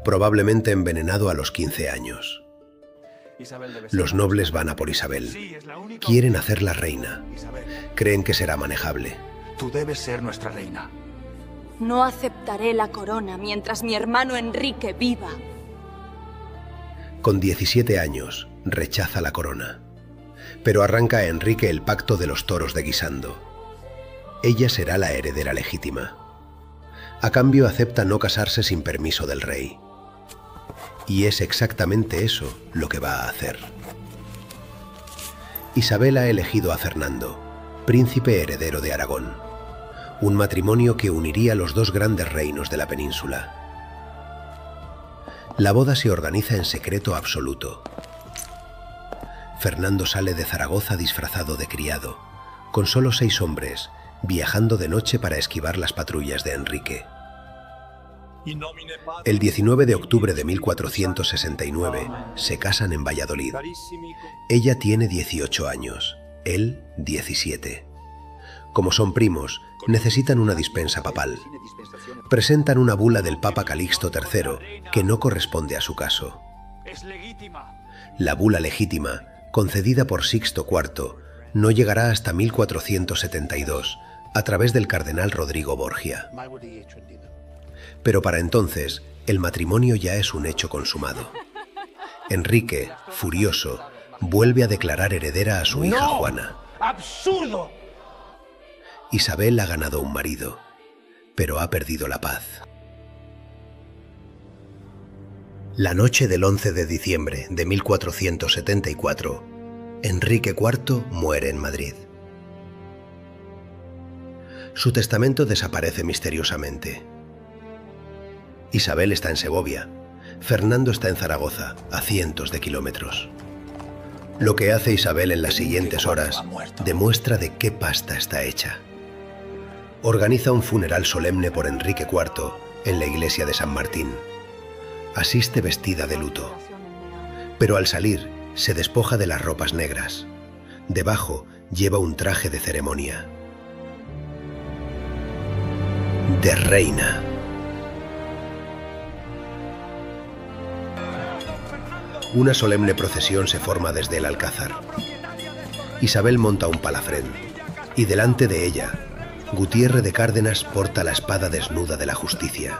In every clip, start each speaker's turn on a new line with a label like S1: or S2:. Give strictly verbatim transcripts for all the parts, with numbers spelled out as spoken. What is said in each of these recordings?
S1: probablemente envenenado a los quince años. Los nobles van a por Isabel. Quieren hacerla reina. Creen que será manejable.
S2: Tú debes ser nuestra reina.
S3: No aceptaré la corona mientras mi hermano Enrique viva.
S1: Con diecisiete años, rechaza la corona. Pero arranca a Enrique el pacto de los toros de Guisando. Ella será la heredera legítima. A cambio acepta no casarse sin permiso del rey. Y es exactamente eso lo que va a hacer. Isabel ha elegido a Fernando, príncipe heredero de Aragón. Un matrimonio que uniría los dos grandes reinos de la península. La boda se organiza en secreto absoluto. Fernando sale de Zaragoza disfrazado de criado, con solo seis hombres, viajando de noche para esquivar las patrullas de Enrique. El diecinueve de octubre de mil cuatrocientos sesenta y nueve se casan en Valladolid. Ella tiene dieciocho años, él diecisiete. Como son primos, necesitan una dispensa papal. Presentan una bula del Papa Calixto tercero que no corresponde a su caso. La bula legítima, concedida por Sixto cuarto, no llegará hasta mil cuatrocientos setenta y dos, a través del cardenal Rodrigo Borgia. Pero para entonces, el matrimonio ya es un hecho consumado. Enrique, furioso, vuelve a declarar heredera a su hija
S2: ¡No!
S1: Juana.
S2: ¡Absurdo!
S1: Isabel ha ganado un marido, pero ha perdido la paz. La noche del once de diciembre de mil cuatrocientos setenta y cuatro, Enrique cuarto muere en Madrid. Su testamento desaparece misteriosamente. Isabel está en Segovia. Fernando está en Zaragoza, a cientos de kilómetros. Lo que hace Isabel en las siguientes horas demuestra de qué pasta está hecha. Organiza un funeral solemne por Enrique cuarto en la iglesia de San Martín. Asiste vestida de luto. Pero al salir, se despoja de las ropas negras. Debajo lleva un traje de ceremonia. De reina. Una solemne procesión se forma desde el Alcázar. Isabel monta un palafrén y delante de ella, Gutiérrez de Cárdenas porta la espada desnuda de la justicia.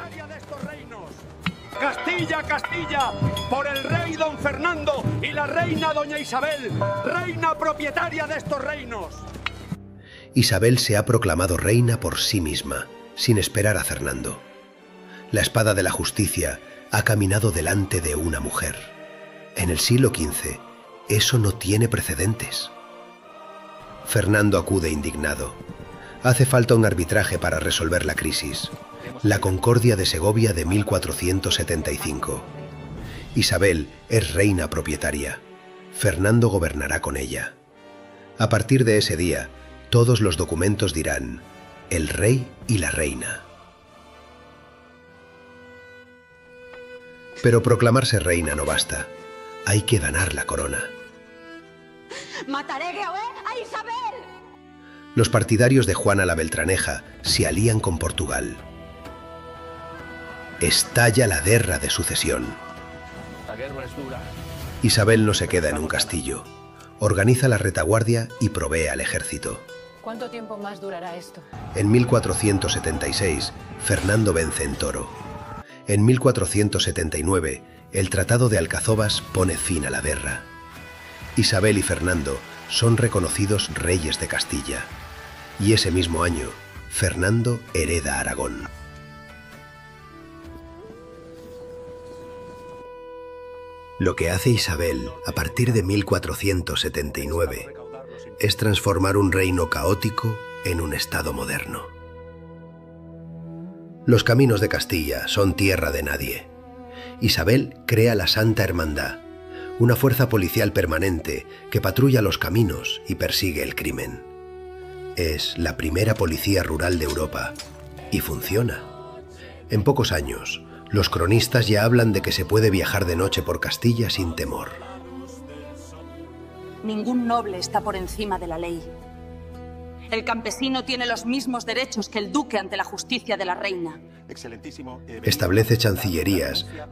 S2: ¡Castilla, Castilla! ¡Por el rey don Fernando y la reina doña Isabel, reina propietaria de estos reinos!
S1: Isabel se ha proclamado reina por sí misma, sin esperar a Fernando. La espada de la justicia ha caminado delante de una mujer. En el siglo quince, eso no tiene precedentes. Fernando acude indignado. Hace falta un arbitraje para resolver la crisis. La Concordia de Segovia de mil cuatrocientos setenta y cinco. Isabel es reina propietaria. Fernando gobernará con ella. A partir de ese día, todos los documentos dirán el rey y la reina. Pero proclamarse reina no basta. Hay que ganar la corona.
S3: ¡Mataré a Isabel!
S1: Los partidarios de Juana la Beltraneja se alían con Portugal. Estalla la guerra de sucesión.
S2: La guerra es dura.
S1: Isabel no se queda en un castillo. Organiza la retaguardia y provee al ejército.
S4: ¿Cuánto tiempo más durará esto?
S1: En mil cuatrocientos setenta y seis, Fernando vence en Toro. En mil cuatrocientos setenta y nueve, el Tratado de Alcazovas pone fin a la guerra. Isabel y Fernando son reconocidos reyes de Castilla. Y ese mismo año, Fernando hereda Aragón. Lo que hace Isabel a partir de mil cuatrocientos setenta y nueve es transformar un reino caótico en un estado moderno. Los caminos de Castilla son tierra de nadie. Isabel crea la Santa Hermandad, una fuerza policial permanente que patrulla los caminos y persigue el crimen. Es la primera policía rural de Europa y funciona. En pocos años, los cronistas ya hablan de que se puede viajar de noche por Castilla sin temor.
S3: Ningún noble está por encima de la ley. El campesino tiene los mismos derechos que el duque ante la justicia de la reina.
S1: Establece chancillerías